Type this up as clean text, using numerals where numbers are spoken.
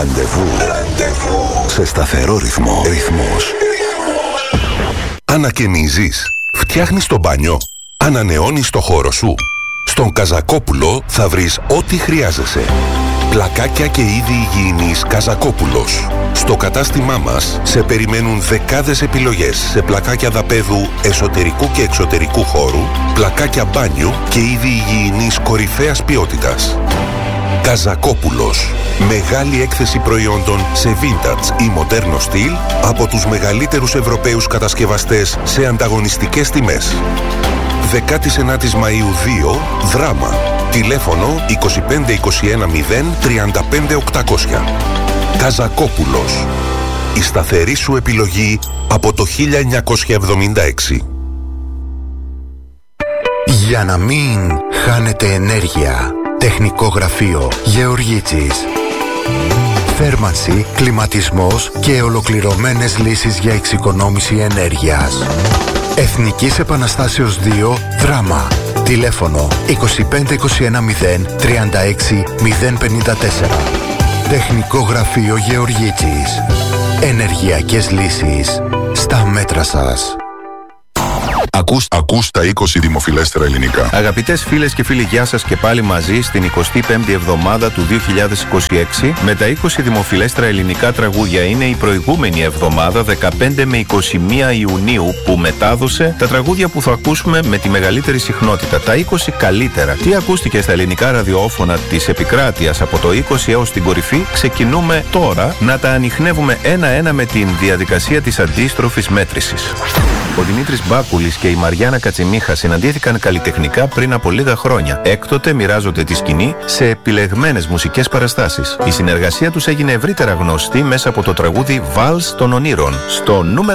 Ραντεβού. Σε σταθερό ρυθμό. Ανακαινίζεις. Φτιάχνεις το μπάνιο. Ανανεώνεις το χώρο σου. Στον Καζακόπουλο θα βρεις ό,τι χρειάζεσαι. Πλακάκια και είδη υγιεινής Καζακόπουλος. Στο κατάστημά μας σε περιμένουν δεκάδες επιλογές σε πλακάκια δαπέδου εσωτερικού και εξωτερικού χώρου, πλακάκια μπάνιου και είδη υγιεινής κορυφαίας ποιότητας. Καζακόπουλος. Μεγάλη έκθεση προϊόντων σε vintage ή μοντέρνο στυλ από τους μεγαλύτερους Ευρωπαίους κατασκευαστές σε ανταγωνιστικές τιμές. 19 Μαΐου 2, Δράμα. Τηλέφωνο 25 21 0 35 800. Καζακόπουλος. Η σταθερή σου επιλογή από το 1976. Για να μην χάνετε ενέργεια. Τεχνικό γραφείο Γεωργίτσης. Θέρμανση, κλιματισμός και ολοκληρωμένες λύσεις για εξοικονόμηση ενέργειας. Εθνικής Επαναστάσεως 2, Δράμα. Τηλέφωνο 25 21 0 36 054. Τεχνικό γραφείο Γεωργίτσης. Ενεργειακές λύσεις στα μέτρα σας. Ακούς τα 20 δημοφιλέστερα ελληνικά. Αγαπητές φίλες και φίλοι, γεια σας και πάλι μαζί στην 25η εβδομάδα του 2026 με τα 20 δημοφιλέστερα ελληνικά τραγούδια. Είναι η προηγούμενη εβδομάδα 15 με 21 Ιουνίου που μετάδωσε τα τραγούδια που θα ακούσουμε με τη μεγαλύτερη συχνότητα. Τα 20 καλύτερα. Τι ακούστηκε στα ελληνικά ραδιόφωνα της επικράτειας από το 20 έως την κορυφή, ξεκινούμε τώρα να τα ανιχνεύουμε ένα-ένα με την διαδικασία της αντίστροφης μέτρησης. Ο Δημήτρης Μπάκουλης και η Μαριάννα Κατσιμίχα συναντήθηκαν καλλιτεχνικά πριν από λίγα χρόνια. Έκτοτε μοιράζονται τη σκηνή σε επιλεγμένες μουσικές παραστάσεις. Η συνεργασία τους έγινε ευρύτερα γνωστή μέσα από το τραγούδι Βάλς των Ονείρων. Στο νούμερο